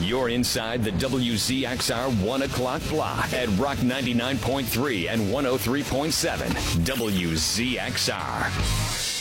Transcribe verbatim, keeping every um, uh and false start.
You're inside the W Z X R one o'clock block at Rock ninety-nine point three and one oh three point seven W Z X R.